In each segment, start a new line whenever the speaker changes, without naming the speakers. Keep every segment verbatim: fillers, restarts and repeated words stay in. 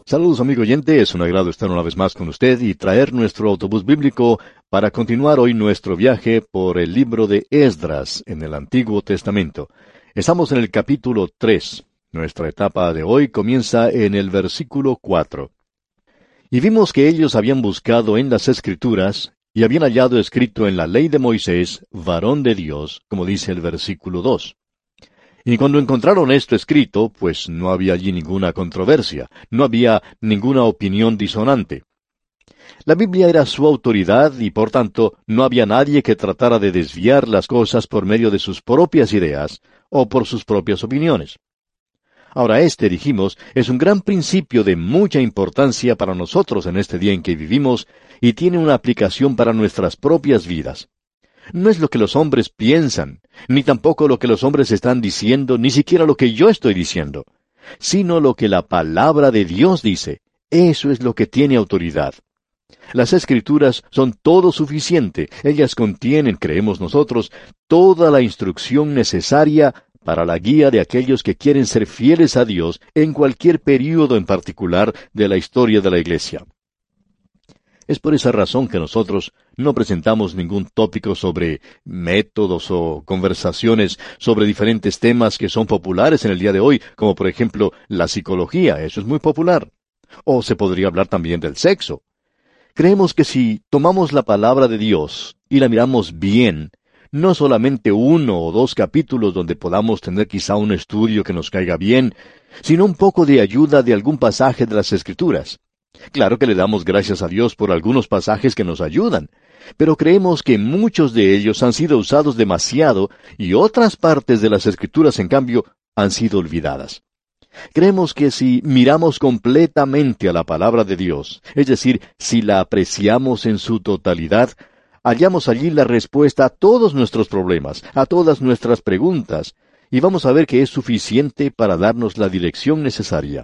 Saludos, amigo oyente, es un agrado estar una vez más con usted y traer nuestro autobús bíblico para continuar hoy nuestro viaje por el libro de Esdras en el Antiguo Testamento. Estamos en el capítulo tres. Nuestra etapa de hoy comienza en el versículo cuatro. Y vimos que ellos habían buscado en las Escrituras y habían hallado escrito en la ley de Moisés, varón de Dios, como dice el versículo dos. Y cuando encontraron esto escrito, pues no había allí ninguna controversia, no había ninguna opinión disonante. La Biblia era su autoridad y por tanto no había nadie que tratara de desviar las cosas por medio de sus propias ideas o por sus propias opiniones. Ahora este, dijimos, es un gran principio de mucha importancia para nosotros en este día en que vivimos y tiene una aplicación para nuestras propias vidas. No es lo que los hombres piensan, ni tampoco lo que los hombres están diciendo, ni siquiera lo que yo estoy diciendo, sino lo que la palabra de Dios dice. Eso es lo que tiene autoridad. Las Escrituras son todo suficiente. Ellas contienen, creemos nosotros, toda la instrucción necesaria para la guía de aquellos que quieren ser fieles a Dios en cualquier período en particular de la historia de la Iglesia. Es por esa razón que nosotros no presentamos ningún tópico sobre métodos o conversaciones sobre diferentes temas que son populares en el día de hoy, como por ejemplo la psicología, eso es muy popular. O se podría hablar también del sexo. Creemos que si tomamos la palabra de Dios y la miramos bien, no solamente uno o dos capítulos donde podamos tener quizá un estudio que nos caiga bien, sino un poco de ayuda de algún pasaje de las Escrituras. Claro que le damos gracias a Dios por algunos pasajes que nos ayudan, pero creemos que muchos de ellos han sido usados demasiado y otras partes de las Escrituras, en cambio, han sido olvidadas. Creemos que si miramos completamente a la palabra de Dios, es decir, si la apreciamos en su totalidad, hallamos allí la respuesta a todos nuestros problemas, a todas nuestras preguntas, y vamos a ver que es suficiente para darnos la dirección necesaria.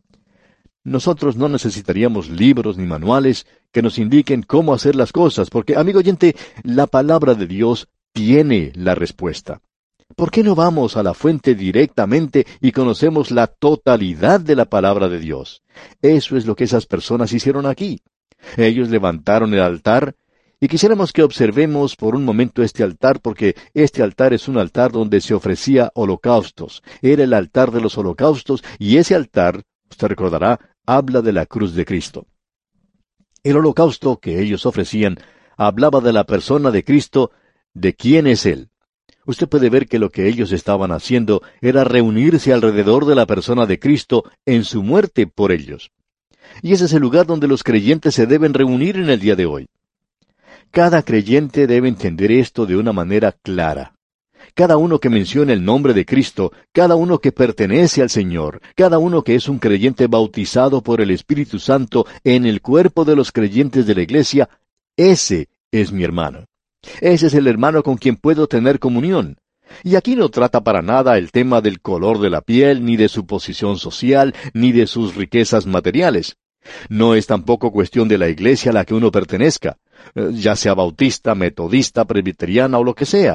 Nosotros no necesitaríamos libros ni manuales que nos indiquen cómo hacer las cosas, porque, amigo oyente, la palabra de Dios tiene la respuesta. ¿Por qué no vamos a la fuente directamente y conocemos la totalidad de la palabra de Dios? Eso es lo que esas personas hicieron aquí. Ellos levantaron el altar, y quisiéramos que observemos por un momento este altar, porque este altar es un altar donde se ofrecía holocaustos. Era el altar de los holocaustos, y ese altar, usted recordará, habla de la cruz de Cristo. El holocausto que ellos ofrecían hablaba de la persona de Cristo, de quién es Él. Usted puede ver que lo que ellos estaban haciendo era reunirse alrededor de la persona de Cristo en su muerte por ellos. Y ese es el lugar donde los creyentes se deben reunir en el día de hoy. Cada creyente debe entender esto de una manera clara. Cada uno que mencione el nombre de Cristo, cada uno que pertenece al Señor, cada uno que es un creyente bautizado por el Espíritu Santo en el cuerpo de los creyentes de la Iglesia, ese es mi hermano. Ese es el hermano con quien puedo tener comunión. Y aquí no trata para nada el tema del color de la piel, ni de su posición social, ni de sus riquezas materiales. No es tampoco cuestión de la iglesia a la que uno pertenezca, ya sea bautista, metodista, presbiteriana o lo que sea.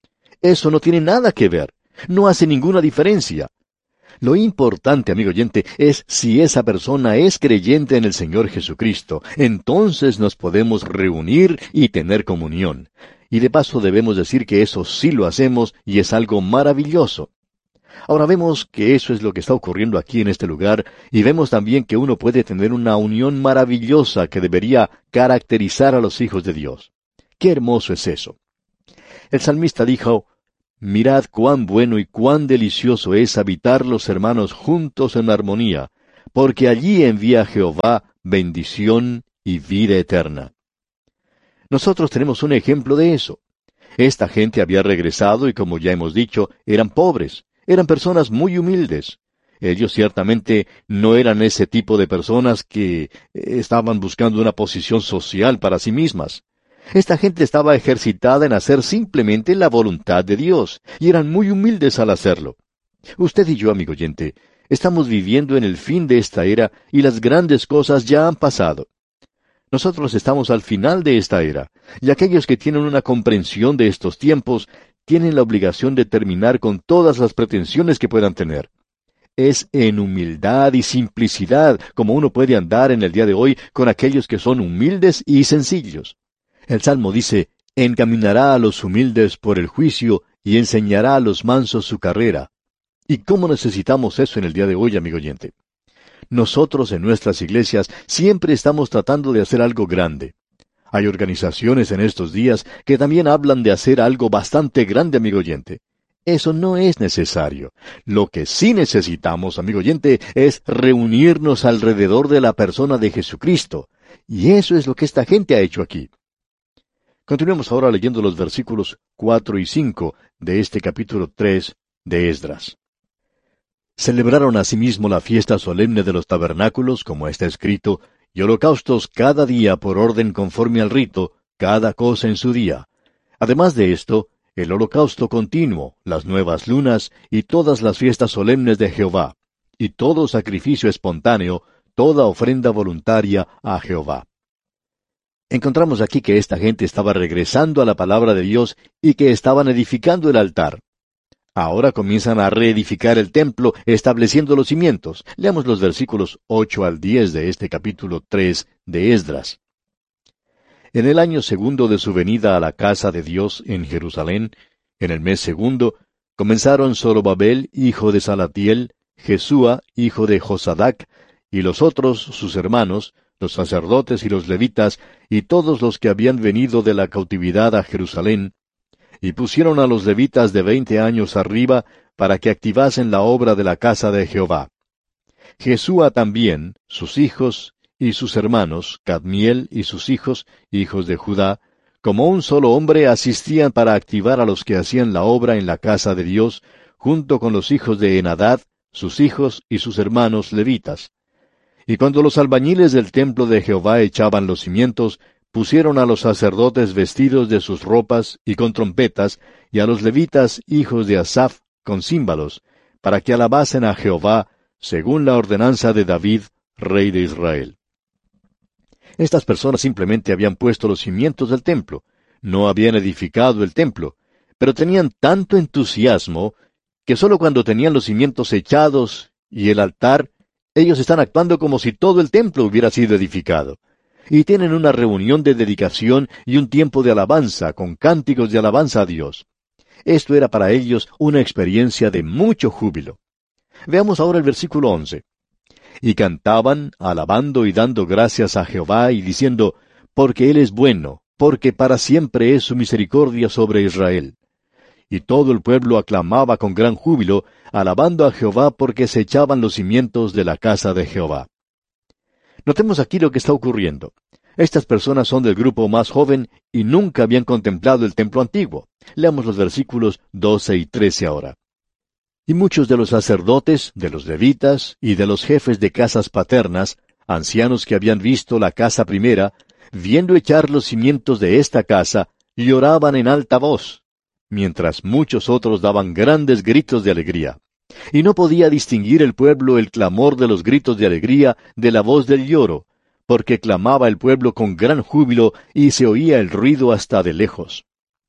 Eso no tiene nada que ver, no hace ninguna diferencia. Lo importante, amigo oyente, es si esa persona es creyente en el Señor Jesucristo. Entonces nos podemos reunir y tener comunión. Y de paso debemos decir que eso sí lo hacemos y es algo maravilloso. Ahora vemos que eso es lo que está ocurriendo aquí en este lugar, y vemos también que uno puede tener una unión maravillosa que debería caracterizar a los hijos de Dios. ¡Qué hermoso es eso! El salmista dijo: «Mirad cuán bueno y cuán delicioso es habitar los hermanos juntos en armonía, porque allí envía Jehová bendición y vida eterna». Nosotros tenemos un ejemplo de eso. Esta gente había regresado y, como ya hemos dicho, eran pobres, eran personas muy humildes. Ellos ciertamente no eran ese tipo de personas que estaban buscando una posición social para sí mismas. Esta gente estaba ejercitada en hacer simplemente la voluntad de Dios, y eran muy humildes al hacerlo. Usted y yo, amigo oyente, estamos viviendo en el fin de esta era, y las grandes cosas ya han pasado. Nosotros estamos al final de esta era, y aquellos que tienen una comprensión de estos tiempos, tienen la obligación de terminar con todas las pretensiones que puedan tener. es en humildad y simplicidad, como uno puede andar en el día de hoy con aquellos que son humildes y sencillos. El Salmo dice, encaminará a los humildes por el juicio y enseñará a los mansos su carrera. ¿Y cómo necesitamos eso en el día de hoy, amigo oyente? Nosotros en nuestras iglesias siempre estamos tratando de hacer algo grande. Hay organizaciones en estos días que también hablan de hacer algo bastante grande, amigo oyente. Eso no es necesario. Lo que sí necesitamos, amigo oyente, es reunirnos alrededor de la persona de Jesucristo. Y eso es lo que esta gente ha hecho aquí. Continuemos ahora leyendo los versículos cuatro y cinco de este capítulo tres de Esdras. Celebraron asimismo la fiesta solemne de los tabernáculos, como está escrito, y holocaustos cada día por orden conforme al rito, cada cosa en su día. Además de esto, el holocausto continuo, las nuevas lunas y todas las fiestas solemnes de Jehová, y todo sacrificio espontáneo, toda ofrenda voluntaria a Jehová. Encontramos aquí que esta gente estaba regresando a la palabra de Dios y que estaban edificando el altar. Ahora comienzan a reedificar el templo, estableciendo los cimientos. Leamos los versículos ocho al diez de este capítulo tres de Esdras. En el año segundo de su venida a la casa de Dios en Jerusalén, en el mes segundo, comenzaron Zorobabel, hijo de Salatiel, Jesúa, hijo de Josadac, y los otros, sus hermanos, los sacerdotes y los levitas, y todos los que habían venido de la cautividad a Jerusalén, y pusieron a los levitas de veinte años arriba para que activasen la obra de la casa de Jehová. Jesúa también, sus hijos y sus hermanos, Cadmiel y sus hijos, hijos de Judá, como un solo hombre asistían para activar a los que hacían la obra en la casa de Dios, junto con los hijos de Enadad, sus hijos y sus hermanos levitas. Y cuando los albañiles del templo de Jehová echaban los cimientos, pusieron a los sacerdotes vestidos de sus ropas y con trompetas, y a los levitas, hijos de Asaph, con címbalos, para que alabasen a Jehová, según la ordenanza de David, rey de Israel. Estas personas simplemente habían puesto los cimientos del templo, no habían edificado el templo, pero tenían tanto entusiasmo que sólo cuando tenían los cimientos echados y el altar, ellos están actuando como si todo el templo hubiera sido edificado. Y tienen una reunión de dedicación y un tiempo de alabanza, con cánticos de alabanza a Dios. Esto era para ellos una experiencia de mucho júbilo. Veamos ahora el versículo once. Y cantaban, alabando y dando gracias a Jehová, y diciendo, porque Él es bueno, porque para siempre es su misericordia sobre Israel. Y todo el pueblo aclamaba con gran júbilo, alabando a Jehová porque se echaban los cimientos de la casa de Jehová. Notemos aquí lo que está ocurriendo. Estas personas son del grupo más joven y nunca habían contemplado el templo antiguo. Leamos los versículos doce y trece ahora. Y muchos de los sacerdotes, de los levitas y de los jefes de casas paternas, ancianos que habían visto la casa primera, viendo echar los cimientos de esta casa, lloraban en alta voz, mientras muchos otros daban grandes gritos de alegría. Y no podía distinguir el pueblo el clamor de los gritos de alegría de la voz del lloro, porque clamaba el pueblo con gran júbilo y se oía el ruido hasta de lejos.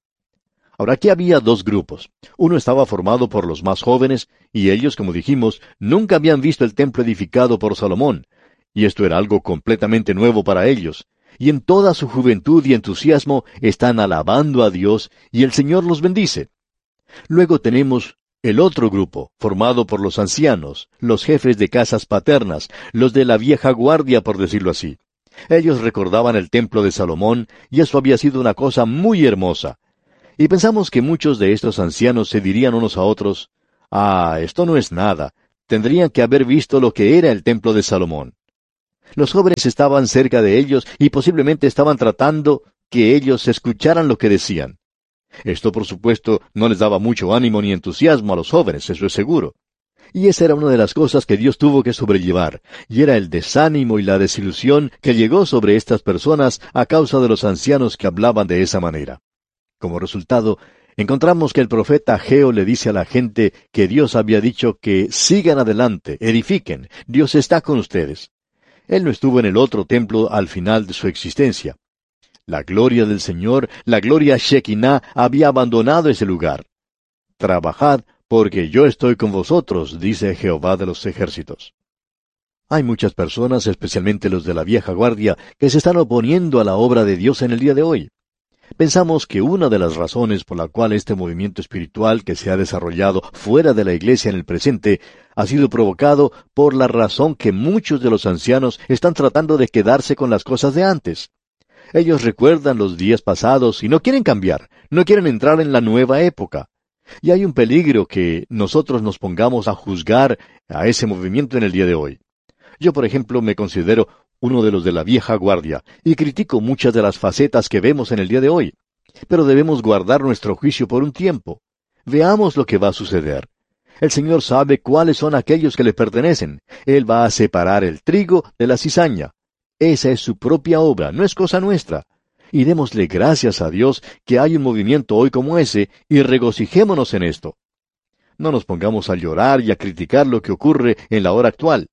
Ahora aquí había dos grupos. Uno estaba formado por los más jóvenes, y ellos, como dijimos, nunca habían visto el templo edificado por Salomón, y esto era algo completamente nuevo para ellos. Y en toda su juventud y entusiasmo están alabando a Dios, y el Señor los bendice. Luego tenemos el otro grupo, formado por los ancianos, los jefes de casas paternas, los de la vieja guardia, por decirlo así. Ellos recordaban el templo de Salomón, y eso había sido una cosa muy hermosa. Y pensamos que muchos de estos ancianos se dirían unos a otros, «Ah, esto no es nada, tendrían que haber visto lo que era el templo de Salomón». Los jóvenes estaban cerca de ellos y posiblemente estaban tratando que ellos escucharan lo que decían. Esto, por supuesto, no les daba mucho ánimo ni entusiasmo a los jóvenes, eso es seguro. Y esa era una de las cosas que Dios tuvo que sobrellevar, y era el desánimo y la desilusión que llegó sobre estas personas a causa de los ancianos que hablaban de esa manera. Como resultado, encontramos que el profeta Ageo le dice a la gente que Dios había dicho que sigan adelante, edifiquen, Dios está con ustedes. Él no estuvo en el otro templo al final de su existencia. La gloria del Señor, la gloria Shekinah, había abandonado ese lugar. Trabajad, porque yo estoy con vosotros, dice Jehová de los ejércitos. Hay muchas personas, especialmente los de la vieja guardia, que se están oponiendo a la obra de Dios en el día de hoy. Pensamos que una de las razones por la cual este movimiento espiritual que se ha desarrollado fuera de la iglesia en el presente ha sido provocado por la razón que muchos de los ancianos están tratando de quedarse con las cosas de antes. Ellos recuerdan los días pasados y no quieren cambiar, no quieren entrar en la nueva época. Y hay un peligro que nosotros nos pongamos a juzgar a ese movimiento en el día de hoy. Yo, por ejemplo, me considero uno de los de la vieja guardia, y critico muchas de las facetas que vemos en el día de hoy. Pero debemos guardar nuestro juicio por un tiempo. Veamos lo que va a suceder. El Señor sabe cuáles son aquellos que le pertenecen. Él va a separar el trigo de la cizaña. Esa es su propia obra, no es cosa nuestra. Y démosle gracias a Dios que hay un movimiento hoy como ese, y regocijémonos en esto. No nos pongamos a llorar y a criticar lo que ocurre en la hora actual.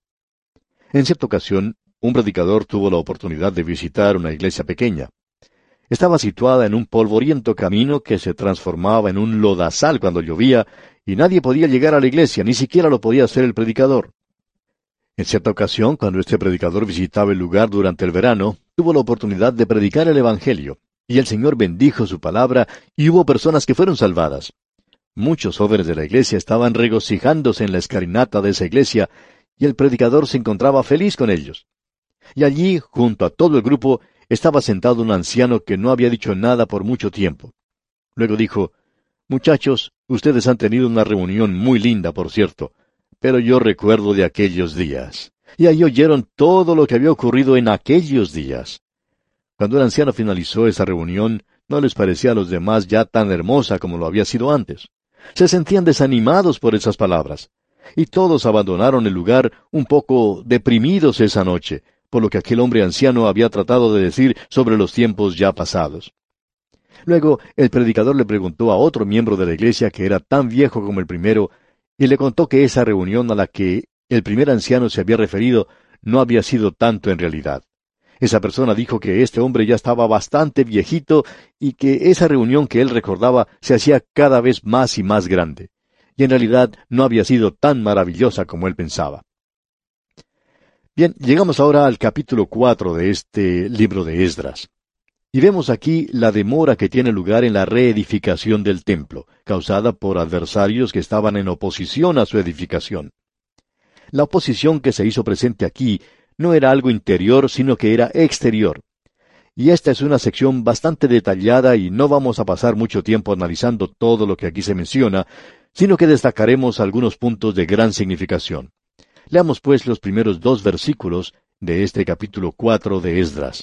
En cierta ocasión, un predicador tuvo la oportunidad de visitar una iglesia pequeña. Estaba situada en un polvoriento camino que se transformaba en un lodazal cuando llovía, y nadie podía llegar a la iglesia, ni siquiera lo podía hacer el predicador. En cierta ocasión, cuando este predicador visitaba el lugar durante el verano, tuvo la oportunidad de predicar el Evangelio, y el Señor bendijo su palabra, y hubo personas que fueron salvadas. Muchos jóvenes de la iglesia estaban regocijándose en la escalinata de esa iglesia, y el predicador se encontraba feliz con ellos. Y allí, junto a todo el grupo, estaba sentado un anciano que no había dicho nada por mucho tiempo. Luego dijo, «Muchachos, ustedes han tenido una reunión muy linda, por cierto, pero yo recuerdo de aquellos días». Y ahí oyeron todo lo que había ocurrido en aquellos días. Cuando el anciano finalizó esa reunión, no les parecía a los demás ya tan hermosa como lo había sido antes. Se sentían desanimados por esas palabras. Y todos abandonaron el lugar un poco deprimidos esa noche, por lo que aquel hombre anciano había tratado de decir sobre los tiempos ya pasados. Luego, el predicador le preguntó a otro miembro de la iglesia que era tan viejo como el primero, y le contó que esa reunión a la que el primer anciano se había referido no había sido tanto en realidad. Esa persona dijo que este hombre ya estaba bastante viejito y que esa reunión que él recordaba se hacía cada vez más y más grande. Y en realidad no había sido tan maravillosa como él pensaba. Bien, llegamos ahora al capítulo cuatro de este libro de Esdras. Y vemos aquí la demora que tiene lugar en la reedificación del templo, causada por adversarios que estaban en oposición a su edificación. La oposición que se hizo presente aquí no era algo interior, sino que era exterior. Y esta es una sección bastante detallada y no vamos a pasar mucho tiempo analizando todo lo que aquí se menciona, sino que destacaremos algunos puntos de gran significación. Leamos pues los primeros dos versículos de este capítulo cuatro de Esdras.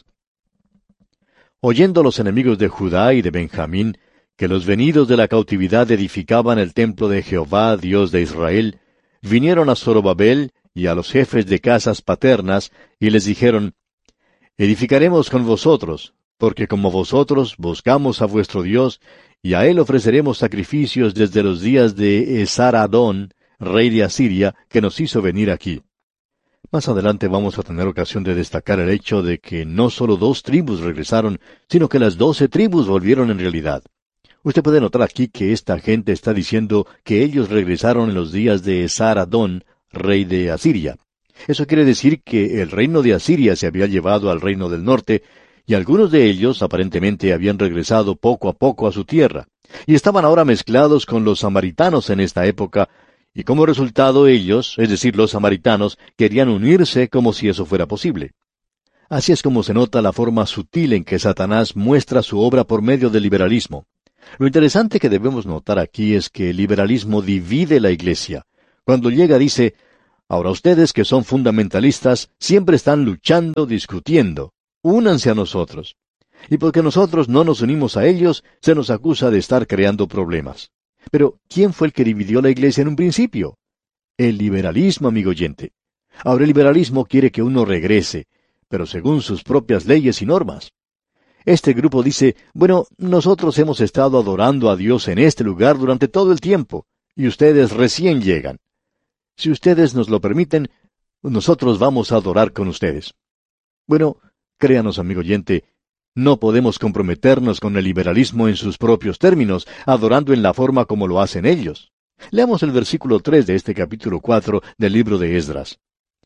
Oyendo los enemigos de Judá y de Benjamín, que los venidos de la cautividad edificaban el templo de Jehová, Dios de Israel, vinieron a Zorobabel y a los jefes de casas paternas, y les dijeron, Edificaremos con vosotros, porque como vosotros buscamos a vuestro Dios, y a él ofreceremos sacrificios desde los días de Esar-Adón, rey de Asiria, que nos hizo venir aquí. Más adelante vamos a tener ocasión de destacar el hecho de que no solo dos tribus regresaron, sino que las doce tribus volvieron en realidad. Usted puede notar aquí que esta gente está diciendo que ellos regresaron en los días de Esar-Adón, rey de Asiria. Eso quiere decir que el reino de Asiria se había llevado al reino del norte, y algunos de ellos aparentemente habían regresado poco a poco a su tierra, y estaban ahora mezclados con los samaritanos en esta época, y como resultado ellos, es decir, los samaritanos, querían unirse como si eso fuera posible. Así es como se nota la forma sutil en que Satanás muestra su obra por medio del liberalismo. Lo interesante que debemos notar aquí es que el liberalismo divide la iglesia. Cuando llega dice, ahora ustedes que son fundamentalistas siempre están luchando, discutiendo. Únanse a nosotros. Y porque nosotros no nos unimos a ellos, se nos acusa de estar creando problemas. Pero, ¿quién fue el que dividió la iglesia en un principio? El liberalismo, amigo oyente. Ahora el liberalismo quiere que uno regrese, pero según sus propias leyes y normas. Este grupo dice, bueno, nosotros hemos estado adorando a Dios en este lugar durante todo el tiempo, y ustedes recién llegan. Si ustedes nos lo permiten, nosotros vamos a adorar con ustedes. Bueno, créanos, amigo oyente, no podemos comprometernos con el liberalismo en sus propios términos, adorando en la forma como lo hacen ellos. Leamos el versículo tres de este capítulo cuatro del libro de Esdras.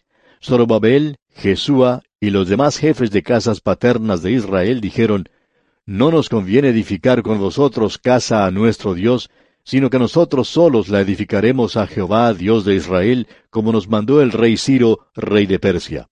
Zorobabel, Jesúa y los demás jefes de casas paternas de Israel dijeron, no nos conviene edificar con vosotros casa a nuestro Dios, sino que nosotros solos la edificaremos a Jehová, Dios de Israel, como nos mandó el rey Ciro, rey de Persia.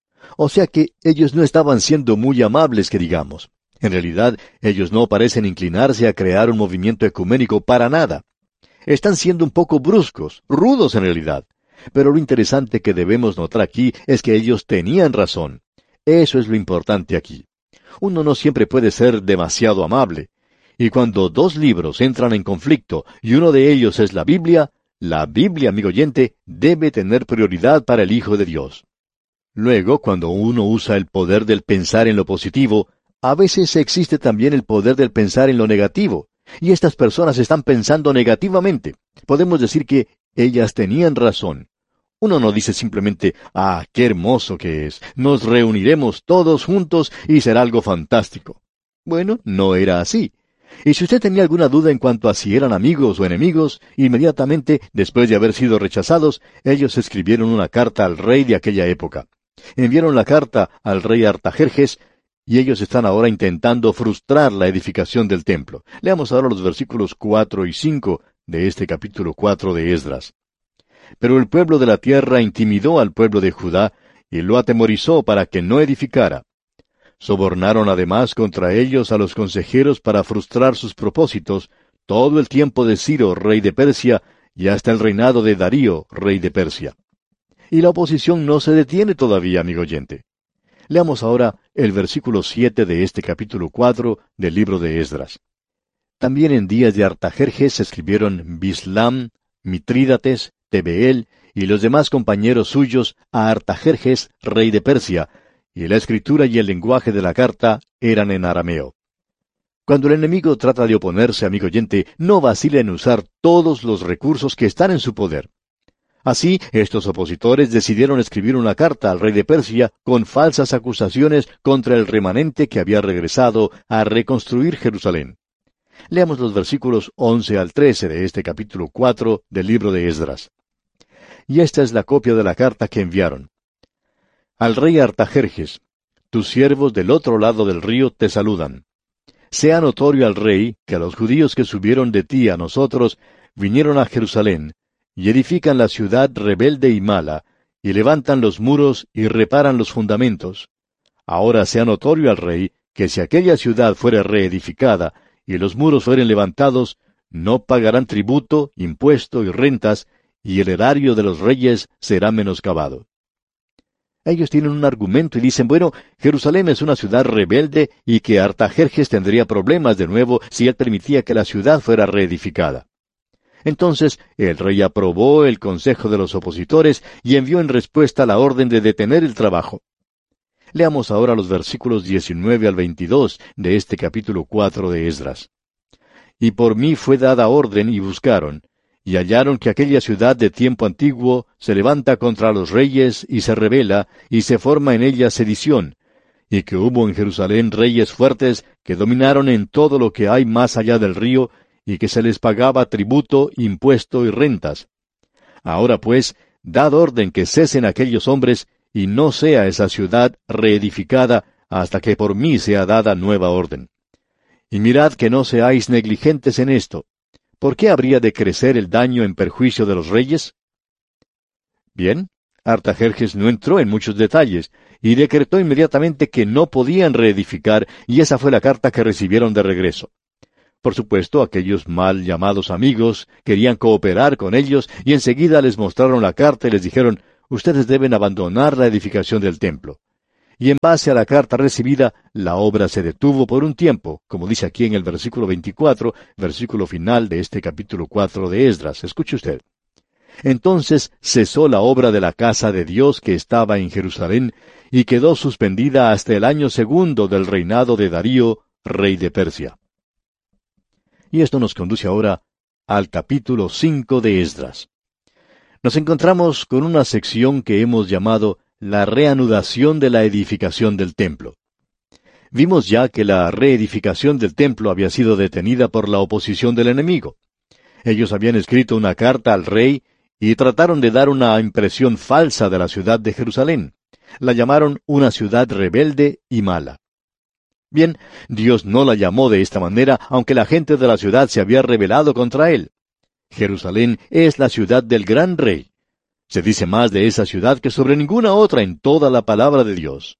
O sea que ellos no estaban siendo muy amables, que digamos. En realidad, ellos no parecen inclinarse a crear un movimiento ecuménico para nada. Están siendo un poco bruscos, rudos en realidad. Pero lo interesante que debemos notar aquí es que ellos tenían razón. Eso es lo importante aquí. Uno no siempre puede ser demasiado amable. Y cuando dos libros entran en conflicto y uno de ellos es la Biblia, la Biblia, amigo oyente, debe tener prioridad para el Hijo de Dios. Luego, cuando uno usa el poder del pensar en lo positivo, a veces existe también el poder del pensar en lo negativo. Y estas personas están pensando negativamente. Podemos decir que ellas tenían razón. Uno no dice simplemente, ah, qué hermoso que es, nos reuniremos todos juntos y será algo fantástico. Bueno, no era así. Y si usted tenía alguna duda en cuanto a si eran amigos o enemigos, inmediatamente, después de haber sido rechazados, ellos escribieron una carta al rey de aquella época. Enviaron la carta al rey Artajerjes, y ellos están ahora intentando frustrar la edificación del templo. Leamos ahora los versículos cuatro y cinco de este capítulo cuatro de Esdras. Pero el pueblo de la tierra intimidó al pueblo de Judá, y lo atemorizó para que no edificara. Sobornaron además contra ellos a los consejeros para frustrar sus propósitos, todo el tiempo de Ciro, rey de Persia, y hasta el reinado de Darío, rey de Persia. Y la oposición no se detiene todavía, amigo oyente. Leamos ahora el versículo siete de este capítulo cuatro del libro de Esdras. También en días de Artajerjes se escribieron Bislam, Mitrídates, Tebeel y los demás compañeros suyos a Artajerjes, rey de Persia, y la escritura y el lenguaje de la carta eran en arameo. Cuando el enemigo trata de oponerse, amigo oyente, no vacila en usar todos los recursos que están en su poder. Así, estos opositores decidieron escribir una carta al rey de Persia con falsas acusaciones contra el remanente que había regresado a reconstruir Jerusalén. Leamos los versículos once al trece de este capítulo cuatro del libro de Esdras. Y esta es la copia de la carta que enviaron. Al rey Artajerjes, tus siervos del otro lado del río te saludan. Sea notorio al rey que a los judíos que subieron de ti a nosotros vinieron a Jerusalén, y edifican la ciudad rebelde y mala, y levantan los muros y reparan los fundamentos. Ahora sea notorio al rey que si aquella ciudad fuere reedificada, y los muros fueren levantados, no pagarán tributo, impuesto y rentas, y el erario de los reyes será menoscabado. Ellos tienen un argumento y dicen, bueno, Jerusalén es una ciudad rebelde y que Artajerjes tendría problemas de nuevo si él permitía que la ciudad fuera reedificada. Entonces el rey aprobó el consejo de los opositores y envió en respuesta la orden de detener el trabajo. Leamos ahora los versículos diecinueve al veintidós de este capítulo cuatro de Esdras. Y por mí fue dada orden y buscaron, y hallaron que aquella ciudad de tiempo antiguo se levanta contra los reyes y se rebela, y se forma en ella sedición, y que hubo en Jerusalén reyes fuertes que dominaron en todo lo que hay más allá del río, y que se les pagaba tributo, impuesto y rentas. Ahora pues, dad orden que cesen aquellos hombres, y no sea esa ciudad reedificada hasta que por mí sea dada nueva orden. Y mirad que no seáis negligentes en esto. ¿Por qué habría de crecer el daño en perjuicio de los reyes? Bien, Artajerjes no entró en muchos detalles, y decretó inmediatamente que no podían reedificar, y esa fue la carta que recibieron de regreso. Por supuesto, aquellos mal llamados amigos querían cooperar con ellos, y enseguida les mostraron la carta y les dijeron, ustedes deben abandonar la edificación del templo. Y en base a la carta recibida, la obra se detuvo por un tiempo, como dice aquí en el versículo veinticuatro, versículo final de este capítulo cuatro de Esdras. Escuche usted. Entonces cesó la obra de la casa de Dios que estaba en Jerusalén, y quedó suspendida hasta el año segundo del reinado de Darío, rey de Persia. Y esto nos conduce ahora al capítulo cinco de Esdras. Nos encontramos con una sección que hemos llamado la reanudación de la edificación del templo. Vimos ya que la reedificación del templo había sido detenida por la oposición del enemigo. Ellos habían escrito una carta al rey y trataron de dar una impresión falsa de la ciudad de Jerusalén. La llamaron una ciudad rebelde y mala. Bien, Dios no la llamó de esta manera, aunque la gente de la ciudad se había rebelado contra él. Jerusalén es la ciudad del gran rey. Se dice más de esa ciudad que sobre ninguna otra en toda la palabra de Dios.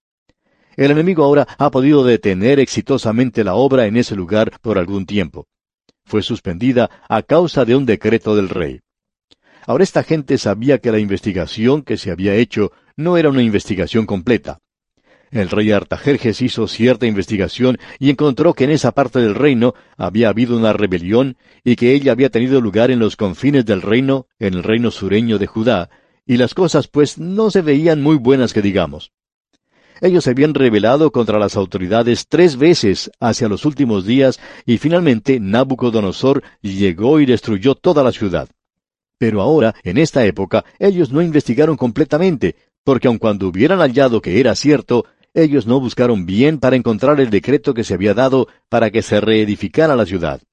El enemigo ahora ha podido detener exitosamente la obra en ese lugar por algún tiempo. Fue suspendida a causa de un decreto del rey. Ahora esta gente sabía que la investigación que se había hecho no era una investigación completa. El rey Artajerjes hizo cierta investigación y encontró que en esa parte del reino había habido una rebelión y que ella había tenido lugar en los confines del reino, en el reino sureño de Judá, y las cosas pues no se veían muy buenas que digamos. Ellos se habían rebelado contra las autoridades tres veces hacia los últimos días y finalmente Nabucodonosor llegó y destruyó toda la ciudad. Pero ahora, en esta época, ellos no investigaron completamente, porque aun cuando hubieran hallado que era cierto, ellos no buscaron bien para encontrar el decreto que se había dado para que se reedificara la ciudad.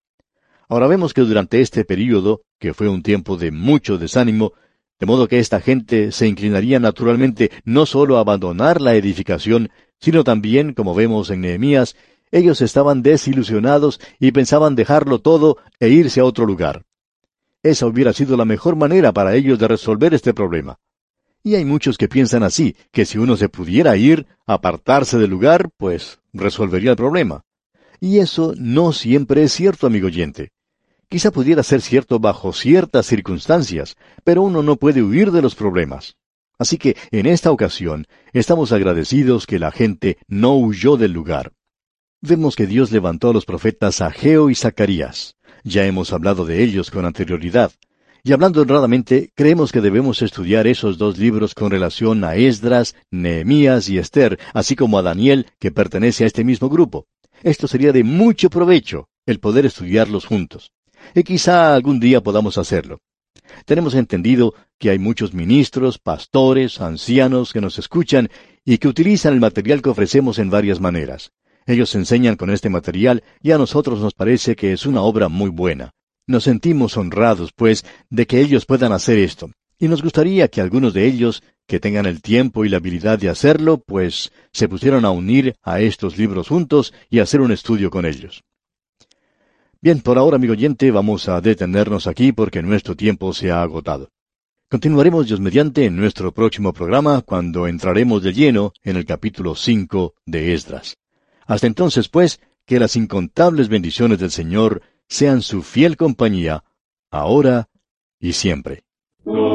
Ahora vemos que durante este período, que fue un tiempo de mucho desánimo, de modo que esta gente se inclinaría naturalmente no solo a abandonar la edificación, sino también, como vemos en Nehemías, ellos estaban desilusionados y pensaban dejarlo todo e irse a otro lugar. Esa hubiera sido la mejor manera para ellos de resolver este problema. Y hay muchos que piensan así, que si uno se pudiera ir, apartarse del lugar, pues resolvería el problema. Y eso no siempre es cierto, amigo oyente. Quizá pudiera ser cierto bajo ciertas circunstancias, pero uno no puede huir de los problemas. Así que, en esta ocasión, estamos agradecidos que la gente no huyó del lugar. Vemos que Dios levantó a los profetas Ageo y Zacarías. Ya hemos hablado de ellos con anterioridad. Y hablando honradamente, creemos que debemos estudiar esos dos libros con relación a Esdras, Nehemías y Esther, así como a Daniel, que pertenece a este mismo grupo. Esto sería de mucho provecho, el poder estudiarlos juntos. Y quizá algún día podamos hacerlo. Tenemos entendido que hay muchos ministros, pastores, ancianos que nos escuchan y que utilizan el material que ofrecemos en varias maneras. Ellos enseñan con este material y a nosotros nos parece que es una obra muy buena. Nos sentimos honrados, pues, de que ellos puedan hacer esto, y nos gustaría que algunos de ellos, que tengan el tiempo y la habilidad de hacerlo, pues, se pusieran a unir a estos libros juntos y hacer un estudio con ellos. Bien, por ahora, amigo oyente, vamos a detenernos aquí porque nuestro tiempo se ha agotado. Continuaremos, Dios mediante, en nuestro próximo programa, cuando entraremos de lleno en el capítulo cinco de Esdras. Hasta entonces, pues, que las incontables bendiciones del Señor sean su fiel compañía, ahora y siempre.